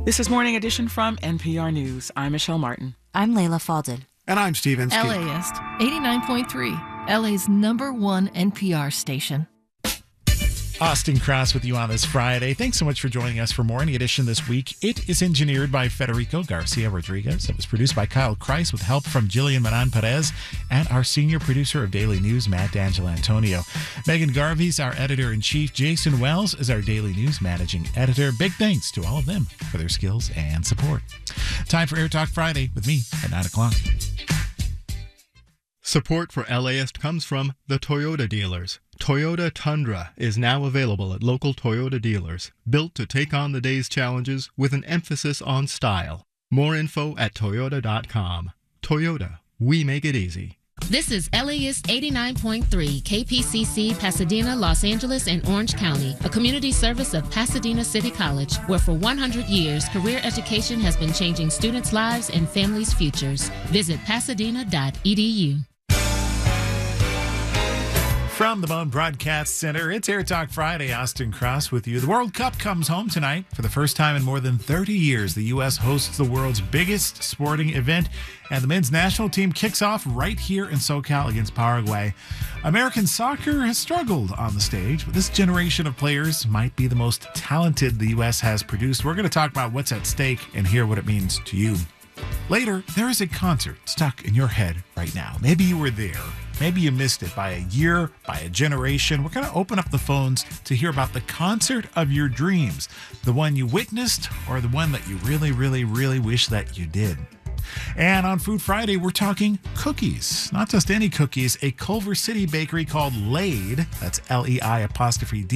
This is Morning Edition from NPR News. I'm Michelle Martin. I'm Layla Faldin. And I'm Stephen Skeet. LAist 89.3, LA's #1 NPR station. Austin Cross with you on this Friday. Thanks so much for joining us for Morning Edition this week. It is engineered by Federico Garcia Rodriguez. It was produced by Kyle Kreis with help from Jillian Manan Perez and our senior producer of Daily News, Matt D'Angelo Antonio. Megan Garvey's our editor-in-chief. Jason Wells is our Daily News managing editor. Big thanks to all of them for their skills and support. Time for Air Talk Friday with me at 9 o'clock. Support for LAist comes from the Toyota dealers. Toyota Tundra is now available at local Toyota dealers, built to take on the day's challenges with an emphasis on style. More info at toyota.com. Toyota, we make it easy. This is LAist 89.3, KPCC, Pasadena, Los Angeles, and Orange County, a community service of Pasadena City College, where for 100 years, career education has been changing students' lives and families' futures. Visit pasadena.edu. From the Bone Broadcast Center, it's Air Talk Friday. Austin Cross with you. The World Cup comes home tonight. For the first time in more than 30 years, the U.S. hosts the world's biggest sporting event, and the men's national team kicks off right here in SoCal against Paraguay. American soccer has struggled on the stage, but this generation of players might be the most talented the U.S. has produced. We're going to talk about what's at stake and hear what it means to you. Later, there is a concert stuck in your head right now. Maybe you were there. Maybe you missed it by a year, by a generation. We're going to open up the phones to hear about the concert of your dreams, the one you witnessed or the one that you really, really, really wish that you did. And on Food Friday, we're talking cookies. Not just any cookies, a Culver City bakery called Laid, that's L-E-I_D,